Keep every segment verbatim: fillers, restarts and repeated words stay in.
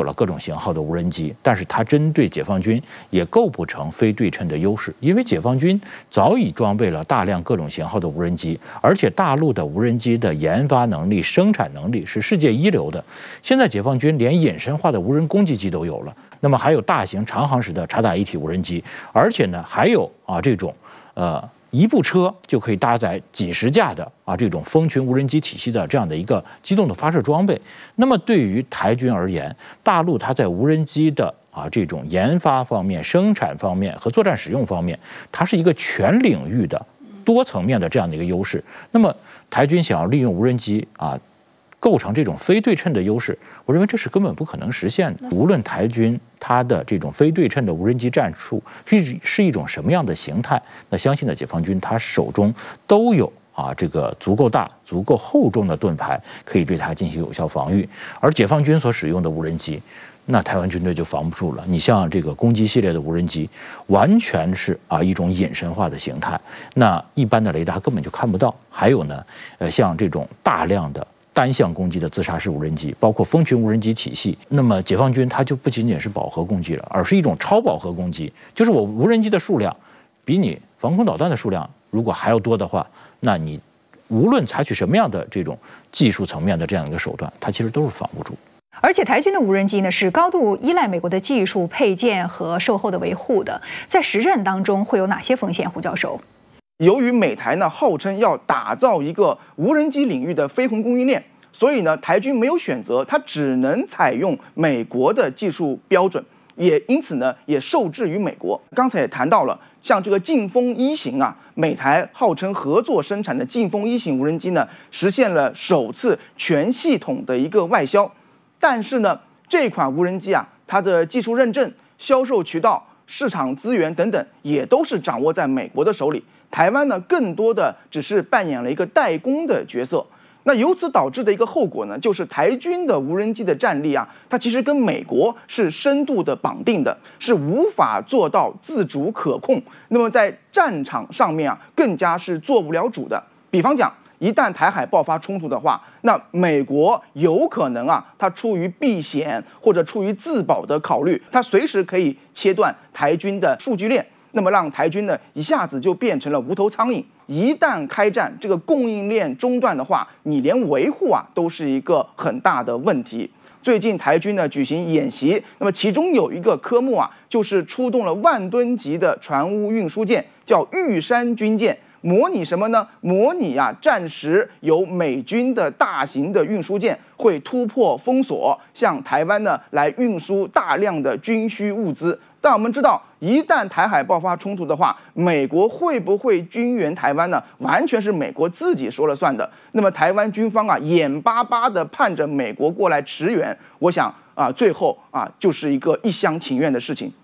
了各种型号的无人机，但是它针对解放军也构不成非对称的优势，因为解放军早已装备了大量各种型号的无人机，而且大陆的无人机的研发能力、生产能力是世界一流的。现在解放军连隐身化的无人攻击机都有了，那么还有大型长航时的察打一体无人机，而且呢还有啊这种呃。一部车就可以搭载几十架的啊这种蜂群无人机体系的这样的一个机动的发射装备。那么对于台军而言，大陆它在无人机的啊这种研发方面、生产方面和作战使用方面，它是一个全领域的多层面的这样的一个优势。那么台军想要利用无人机啊构成这种非对称的优势，我认为这是根本不可能实现的。无论台军它的这种非对称的无人机战术是是一种什么样的形态，那相信呢，解放军他手中都有啊这个足够大、足够厚重的盾牌，可以对它进行有效防御。而解放军所使用的无人机，那台湾军队就防不住了。你像这个攻击系列的无人机，完全是啊一种隐身化的形态，那一般的雷达根本就看不到。还有呢，呃，像这种大量的单向攻击的自杀式无人机，包括蜂群无人机体系，那么解放军它就不仅仅是饱和攻击了，而是一种超饱和攻击。就是我无人机的数量比你防空导弹的数量如果还要多的话，那你无论采取什么样的这种技术层面的这样一个手段，它其实都是防不住。 而且台军的无人机呢是高度依赖美国的技术配件和售后的维护的，在实战当中会有哪些风险？胡教授？ 由于美台呢号称要打造一个无人机领域的飞鸿供应链，所以呢台军没有选择，它只能采用美国的技术标准，也因此呢也受制于美国。刚才也谈到了，像这个劲风一型啊，美台号称合作生产的劲风一型无人机呢，实现了首次全系统的一个外销。但是呢，这款无人机啊，它的技术认证、销售渠道、市场资源等等，也都是掌握在美国的手里。台湾呢，更多的只是扮演了一个代工的角色。那由此导致的一个后果呢，就是台军的无人机的战力啊，它其实跟美国是深度的绑定的，是无法做到自主可控。那么在战场上面啊，更加是做不了主的。比方讲，一旦台海爆发冲突的话，那美国有可能啊，它出于避险或者出于自保的考虑，它随时可以切断台军的数据链。那么让台军呢一下子就变成了无头苍蝇。一旦开战，这个供应链中断的话，你连维护啊都是一个很大的问题。最近台军呢举行演习，那么其中有一个科目啊，就是出动了万吨级的船坞运输舰，叫玉山军舰。模拟什么呢？模拟啊，战时有美军的大型的运输舰会突破封锁，向台湾呢来运输大量的军需物资。但我们知道，一旦台海爆发冲突的话，美国会不会军援台湾呢？完全是美国自己说了算的。那么台湾军方啊，眼巴巴的盼着美国过来驰援，我想啊，最后啊，就是一个一厢情愿的事情。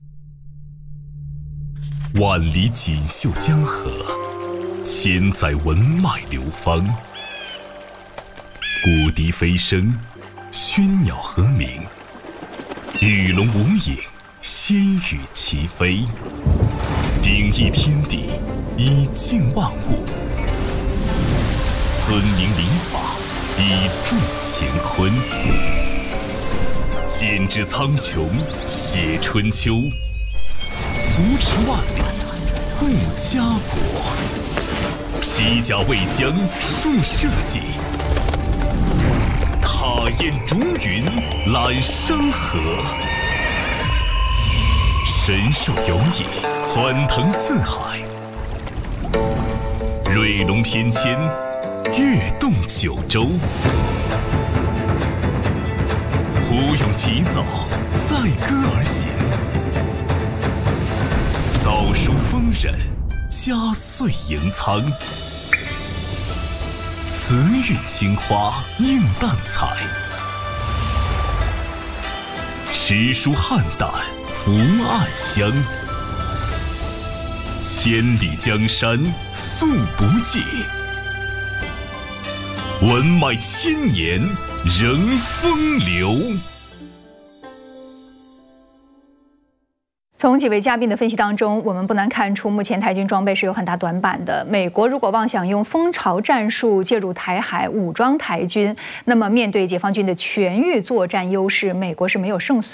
万里锦绣江河，千载文脉流芳。古笛飞声，喧鸟和鸣，与龙无影，仙羽齐飞。鼎益天地，以静万物；尊明礼法，以助乾坤。剪纸苍穹，写春秋；扶持万里，护家国。披甲为将，树社稷；踏烟逐云，揽山河。神兽游弋，欢腾四海；瑞龙翩跹，跃动九州。虎勇齐走，载歌而行；道书丰稔，家岁盈仓。慈韵青花映淡彩，诗书汉胆福暗香。千里江山诉不尽，文脉千年仍风流。 从几位嘉宾的分析当中，我们不难看出，目前台军装备是有很大短板的。美国如果妄想用蜂巢战术介入台海武装台军，那么面对解放军的全域作战优势，美国是没有胜算。